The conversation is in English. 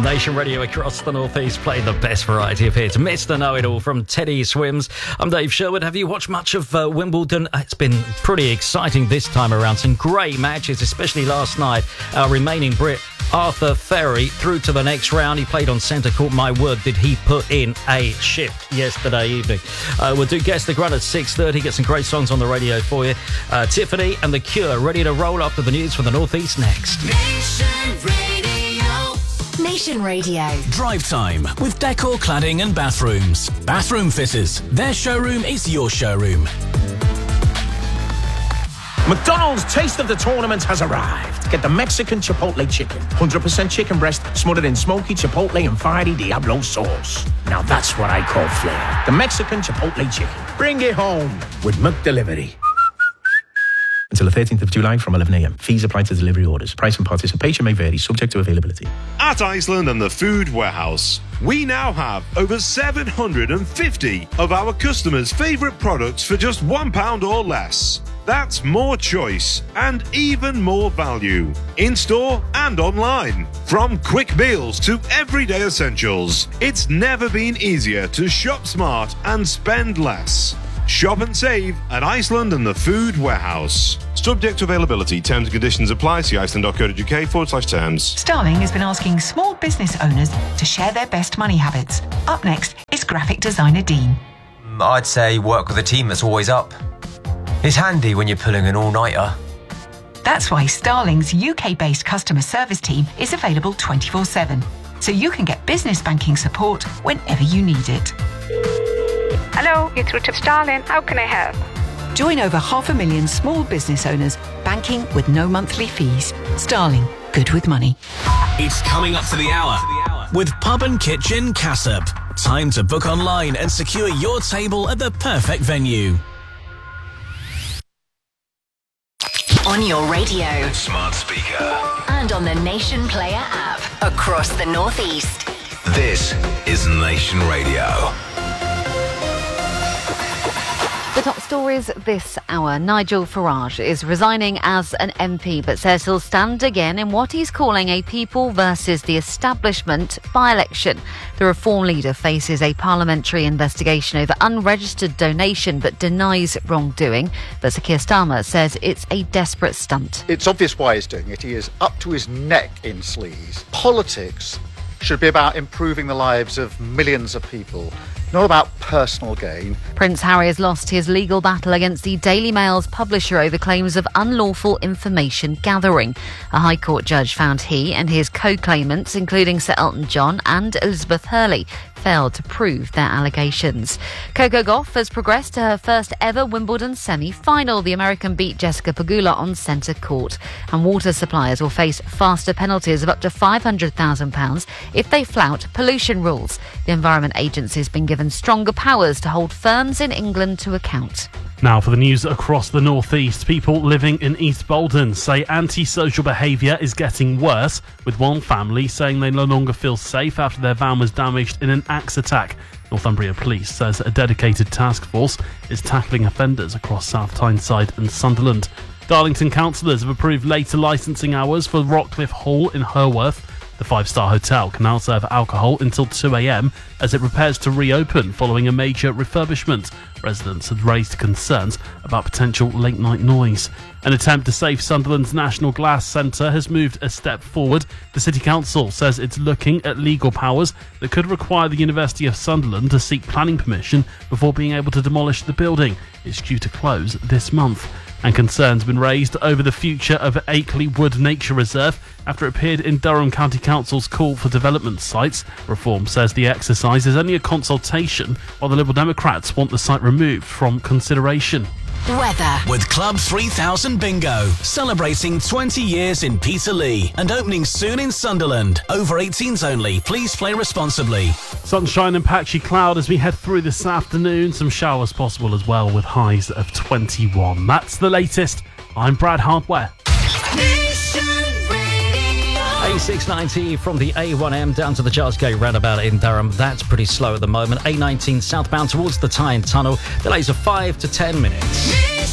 Nation Radio across the Northeast, playing the best variety of hits. Mr. Know-It-All from Teddy Swims. I'm Dave Sherwood. Have you watched much of Wimbledon? It's been pretty exciting this time around. Some great matches, especially last night. Our remaining Brit, Arthur Ferry, through to the next round. He played on centre court. My word, did he put in a shift yesterday evening. We'll do Guess the Grunt at 6:30. Get some great songs on the radio for you. Tiffany and The Cure ready to roll after the news from the Northeast next. Nation Radio. Drive time with Decor Cladding and Bathrooms. Bathroom Fitters. Their showroom is your showroom. McDonald's Taste of the Tournament has arrived. Get the Mexican Chipotle Chicken. 100% chicken breast smothered in smoky Chipotle and fiery Diablo sauce. Now that's what I call flair. The Mexican Chipotle Chicken. Bring it home with McDelivery. Until the 13th of July from 11 a.m. Fees apply to delivery orders. Price and participation may vary, subject to availability. At Iceland and the Food Warehouse, we now have over 750 of our customers' favourite products for just £1 or less. That's more choice and even more value. In-store and online. From quick meals to everyday essentials, it's never been easier to shop smart and spend less. Shop and save at Iceland and the Food Warehouse. Subject to availability. Terms and conditions apply. See iceland.co.uk/terms. Starling has been asking small business owners to share their best money habits. Up next is graphic designer Dean. I'd say work with a team that's always up. It's handy when you're pulling an all-nighter. That's why Starling's UK-based customer service team is available 24/7, so you can get business banking support whenever you need it. Hello, you're through to Starling. How can I help? Join over 500,000 small business owners banking with no monthly fees. Starling, good with money. It's coming up to the hour with Pub and Kitchen Cassop. Time to book online and secure your table at the perfect venue. On your radio. Smart speaker. And on the Nation Player app. Across the Northeast. This is Nation Radio. The top stories this hour. Nigel Farage is resigning as an MP but says he'll stand again in what he's calling a people versus the establishment by-election. The Reform leader faces a parliamentary investigation over unregistered donation but denies wrongdoing. But Sir Keir Starmer says it's a desperate stunt. It's obvious why he's doing it. He is up to his neck in sleaze. Politics should be about improving the lives of millions of people, not about personal gain. Prince Harry has lost his legal battle against the Daily Mail's publisher over claims of unlawful information gathering. A High Court judge found he and his co-claimants, including Sir Elton John and Elizabeth Hurley, failed to prove their allegations. Coco Gauff has progressed to her first ever Wimbledon semi-final. The American beat Jessica Pegula on centre court. And water suppliers will face faster penalties of up to £500,000 if they flout pollution rules. The Environment Agency has been given stronger powers to hold firms in England to account. Now for the news across the Northeast. People living in East Bolton say antisocial behaviour is getting worse, with one family saying they no longer feel safe after their van was damaged in an axe attack. Northumbria Police says a dedicated task force is tackling offenders across South Tyneside and Sunderland. Darlington councillors have approved later licensing hours for Rockcliffe Hall in Herworth. The five-star hotel can now serve alcohol until 2 a.m. as it prepares to reopen following a major refurbishment. Residents had raised concerns about potential late-night noise. An attempt to save Sunderland's National Glass Centre has moved a step forward. The City Council says it's looking at legal powers that could require the University of Sunderland to seek planning permission before being able to demolish the building. It's due to close this month. And concerns have been raised over the future of Akeley Wood Nature Reserve after it appeared in Durham County Council's call for development sites. Reform says the exercise is only a consultation, while the Liberal Democrats want the site removed from consideration. Weather. With Club 3000 Bingo, celebrating 20 years in Peterlee and opening soon in Sunderland. Over 18s only. Please play responsibly. Sunshine and patchy cloud as we head through this afternoon. Some showers possible as well with highs of 21. That's the latest. I'm Brad Hardware. A690 from the A1M down to the Charles Gate roundabout in Durham. That's pretty slow at the moment. A19 southbound towards the Tyne Tunnel. Delays of 5 to 10 minutes.